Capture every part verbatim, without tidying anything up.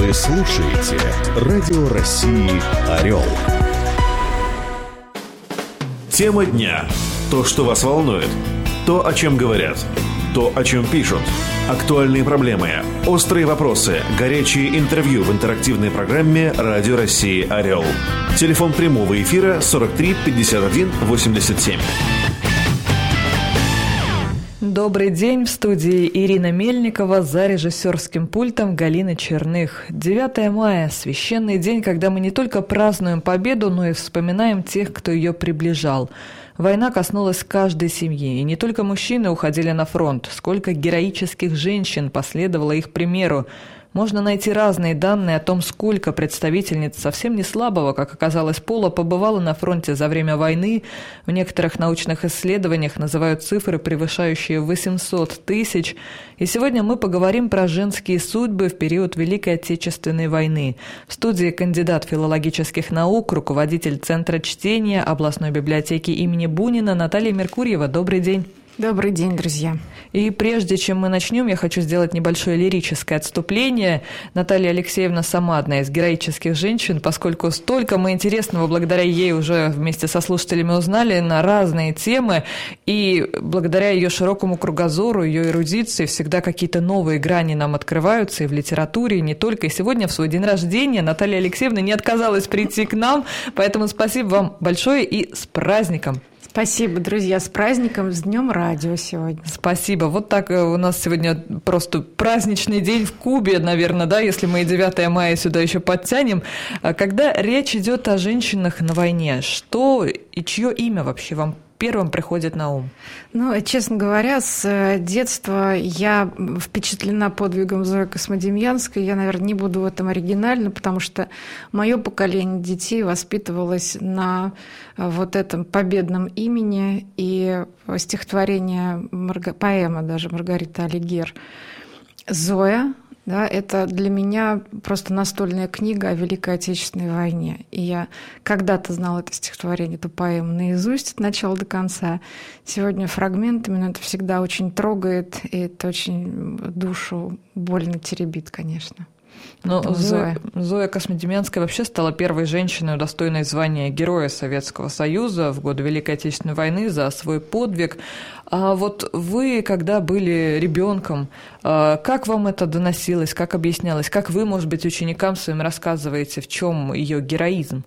Вы слушаете Радио России «Орел». Тема дня. То, что вас волнует. То, о чем говорят. То, о чем пишут. Актуальные проблемы. Острые вопросы. Горячие интервью в интерактивной программе Радио России «Орел». Телефон прямого эфира сорок три пятьдесят один восемьдесят семь. Добрый день, в студии Ирина Мельникова, за режиссерским пультом Галина Черных. девятое мая – священный день, когда мы не только празднуем победу, но и вспоминаем тех, кто ее приближал. Война коснулась каждой семьи, и не только мужчины уходили на фронт, сколько героических женщин последовало их примеру. Можно найти разные данные о том, сколько представительниц совсем не слабого, как оказалось, пола побывало на фронте за время войны. В некоторых научных исследованиях называют цифры, превышающие восемьсот тысяч. И сегодня мы поговорим про женские судьбы в период Великой Отечественной войны. В студии кандидат филологических наук, руководитель Центра чтения областной библиотеки имени Бунина Наталья Меркурьева. Добрый день. Добрый день, друзья. И прежде чем мы начнем, я хочу сделать небольшое лирическое отступление. Наталья Алексеевна сама одна из героических женщин, поскольку столько мы интересного благодаря ей уже вместе со слушателями узнали на разные темы. И благодаря ее широкому кругозору, ее эрудиции всегда какие-то новые грани нам открываются и в литературе, и не только. И сегодня, в свой день рождения, Наталья Алексеевна не отказалась прийти к нам. Поэтому спасибо вам большое и с праздником. Спасибо, друзья, с праздником, с Днем радио сегодня. Спасибо. Вот так у нас сегодня просто праздничный день в Кубе, наверное, да, если мы и девятое мая сюда еще подтянем. Когда речь идет о женщинах на войне, что и чье имя вообще вам первым приходит на ум? Ну, честно говоря, с детства я впечатлена подвигом Зои Космодемьянской. Я, наверное, не буду в этом оригинальна, потому что мое поколение детей воспитывалось на вот этом победном имени. И стихотворение, поэма даже Маргариты Алигер «Зоя», да, это для меня просто настольная книга о Великой Отечественной войне. И я когда-то знала это стихотворение, эту поэму наизусть от начала до конца. Сегодня фрагментами, но это всегда очень трогает, и это очень душу больно теребит, конечно. Но Зоя, Зоя Космодемьянская вообще стала первой женщиной, удостоенной звания Героя Советского Союза в годы Великой Отечественной войны за свой подвиг. А вот вы, когда были ребенком, как вам это доносилось, как объяснялось, как вы, может быть, ученикам своим рассказываете, в чем ее героизм?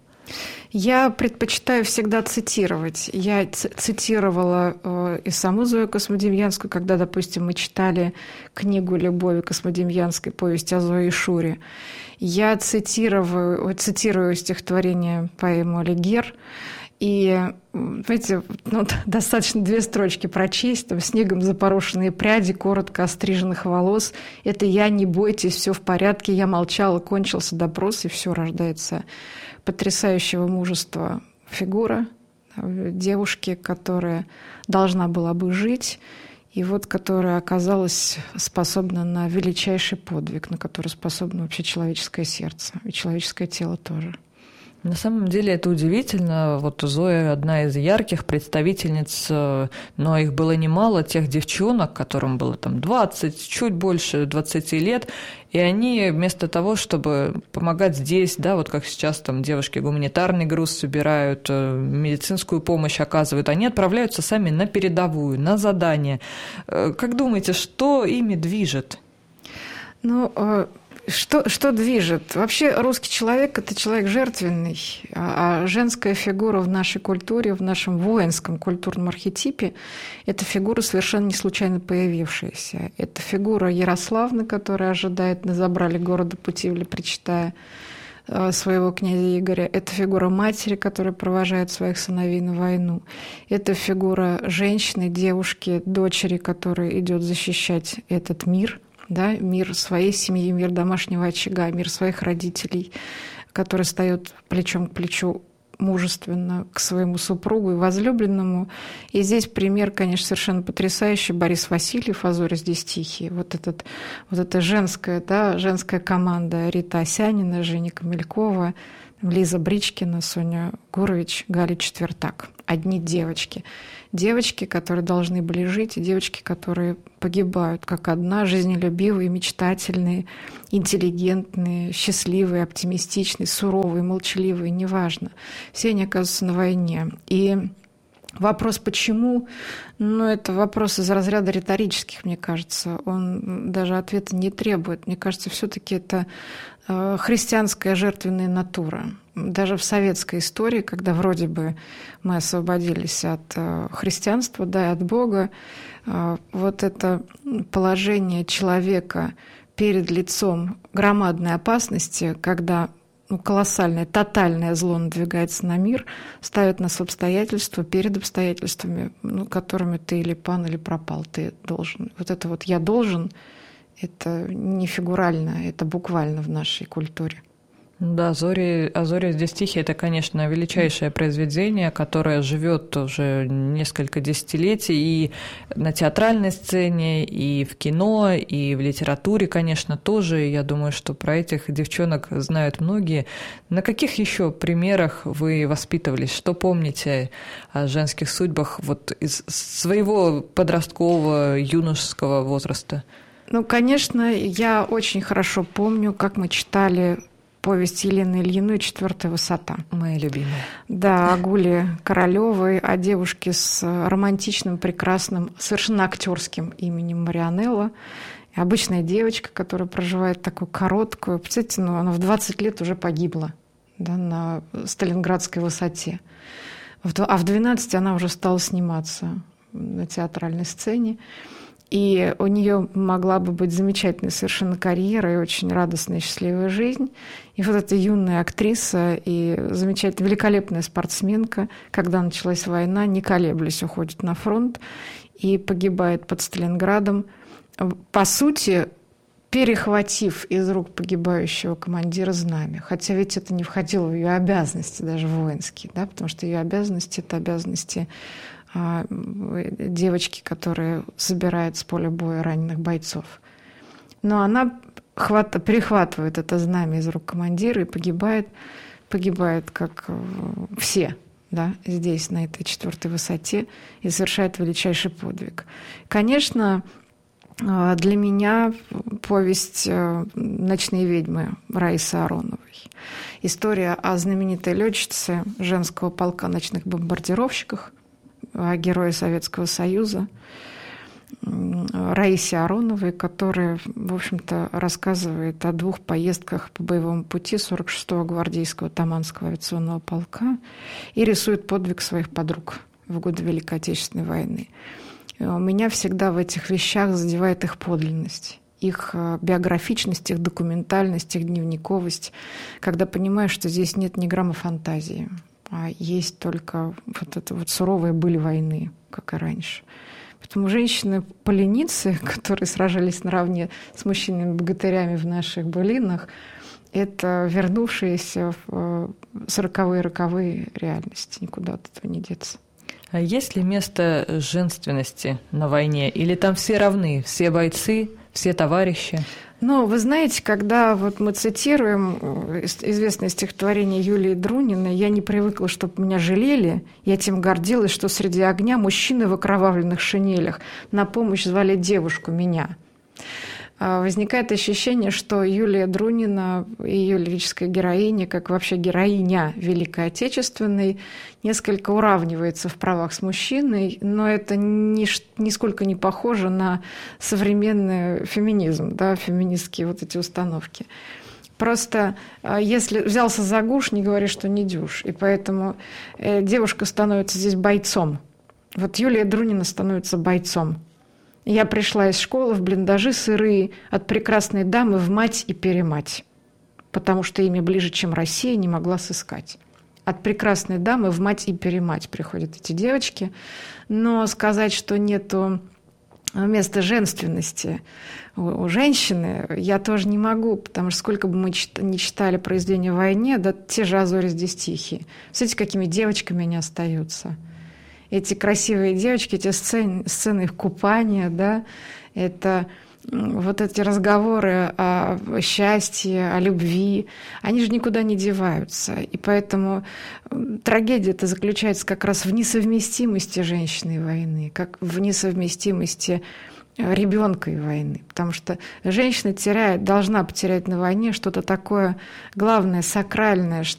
Я предпочитаю всегда цитировать. Я цитировала э, и саму Зою Космодемьянскую, когда, допустим, мы читали книгу Любови Космодемьянской «Повесть о Зое и Шуре». Я цитирую, цитирую стихотворение, поэму Алигер. И, знаете, ну, достаточно две строчки прочесть, там «Снегом запорошенные пряди, коротко остриженных волос». Это я, не бойтесь, все в порядке. Я молчала, кончился допрос, и все, рождается потрясающего мужества фигура девушки, которая должна была бы жить, и вот которая оказалась способна на величайший подвиг, на который способно вообще человеческое сердце и человеческое тело тоже. На самом деле это удивительно. Вот Зоя одна из ярких представительниц, но их было немало, тех девчонок, которым было там двадцать, чуть больше двадцати лет, и они вместо того, чтобы помогать здесь, да, вот как сейчас там девушки гуманитарный груз собирают, медицинскую помощь оказывают, они отправляются сами на передовую, на задание. Как думаете, что ими движет? Ну, Что, что движет? Вообще русский человек – это человек жертвенный, а женская фигура в нашей культуре, в нашем воинском культурном архетипе – это фигура совершенно не случайно появившаяся. Это фигура Ярославны, которая ожидает на забрали города Путивля, причитая своего князя Игоря. Это фигура матери, которая провожает своих сыновей на войну. Это фигура женщины, девушки, дочери, которая идет защищать этот мир – да, мир своей семьи, мир домашнего очага, мир своих родителей, который встает плечом к плечу мужественно к своему супругу и возлюбленному. И здесь пример, конечно, совершенно потрясающий. Борис Васильев, «А зори здесь тихие». Вот, этот, вот эта женская, да, женская команда Рита Осянина, Женя Камелькова, Лиза Бричкина, Соня Гурович, Галя Четвертак. Одни девочки. Девочки, которые должны были жить, и девочки, которые погибают как одна, жизнелюбивые, мечтательные, интеллигентные, счастливые, оптимистичные, суровые, молчаливые, неважно. Все они оказываются на войне. И вопрос «почему?», ну, это вопрос из разряда риторических, мне кажется. Он даже ответа не требует. Мне кажется, все-таки это христианская жертвенная натура. Даже в советской истории, когда вроде бы мы освободились от христианства, да, и от Бога, вот это положение человека перед лицом громадной опасности, когда ну, колоссальное, тотальное зло надвигается на мир, ставит нас в обстоятельства, перед обстоятельствами, ну, которыми ты или пан, или пропал, ты должен. Вот это вот «я должен» — это не фигурально, это буквально в нашей культуре. Да, «Зори», «А зори здесь тихие» — это, конечно, величайшее произведение, которое живет уже несколько десятилетий и на театральной сцене, и в кино, и в литературе, конечно, тоже. Я думаю, что про этих девчонок знают многие. На каких еще примерах вы воспитывались? Что помните о женских судьбах вот из своего подросткового, юношеского возраста? Ну, конечно, я очень хорошо помню, как мы читали повесть Елены Ильиной «Четвертая высота». Моя любимая. Да, о Гуле Королёвой, о девушке с романтичным, прекрасным, совершенно актерским именем Марианелла. Обычная девочка, которая проживает такую короткую... Представляете, ну, она в двадцать лет уже погибла, да, на Сталинградской высоте. А в двенадцать она уже стала сниматься на театральной сцене. И у нее могла бы быть замечательная совершенно карьера и очень радостная, счастливая жизнь. И вот эта юная актриса и замечательная, великолепная спортсменка, когда началась война, не колеблясь, уходит на фронт и погибает под Сталинградом. По сути, перехватив из рук погибающего командира знамя. Хотя ведь это не входило в ее обязанности, даже воинские, да, потому что ее обязанности — это обязанности девочки, которая собирает с поля боя раненых бойцов. Но она хват... перехватывает это знамя из рук командира и погибает, погибает как все, да, здесь, на этой четвертой высоте, и совершает величайший подвиг. Конечно, для меня повесть «Ночные ведьмы» Раисы Ароновой. История о знаменитой летчице женского полка ночных бомбардировщиков, о герое Советского Союза Раисе Ароновой, которая, в общем-то, рассказывает о двух поездках по боевому пути сорок шестого гвардейского Таманского авиационного полка и рисует подвиг своих подруг в годы Великой Отечественной войны. И у меня всегда в этих вещах задевает их подлинность, их биографичность, их документальность, их дневниковость, когда понимаешь, что здесь нет ни грамма фантазии, а есть только вот это вот суровые были войны, как и раньше. Поэтому женщины-поленницы, которые сражались наравне с мужчинами-богатырями в наших былинах, это вернувшиеся в сороковые, роковые реальности. Никуда от этого не деться. А есть ли место женственности на войне? Или там все равны, все бойцы, все товарищи? Ну, вы знаете, когда вот мы цитируем известное стихотворение Юлии Друниной, я не привыкла, чтобы меня жалели, я тем гордилась, что среди огня мужчины в окровавленных шинелях на помощь звали девушку меня. Возникает ощущение, что Юлия Друнина, ее лирическая героиня, как вообще героиня Великой Отечественной, несколько уравнивается в правах с мужчиной, но это нисколько не похоже на современный феминизм, да, феминистские вот эти установки. Просто если взялся за гуш, не говори, что не дюж. И поэтому девушка становится здесь бойцом. Вот Юлия Друнина становится бойцом. Я пришла из школы в блиндажи сырые от прекрасной дамы в мать и перемать, потому что имя ближе, чем Россия, не могла сыскать. От прекрасной дамы в мать и перемать приходят эти девочки, но сказать, что нету места женственности у женщины, я тоже не могу, потому что сколько бы мы не читали произведения о войне, да те же «А зори здесь тихие». Смотрите, какими девочками они остаются. Эти красивые девочки, эти сцены, сцены их купания, да, это вот эти разговоры о счастье, о любви, они же никуда не деваются. И поэтому трагедия-то заключается как раз в несовместимости женщины и войны, как в несовместимости ребенка и войны. Потому что женщина теряет, должна потерять на войне что-то такое главное, сакральное,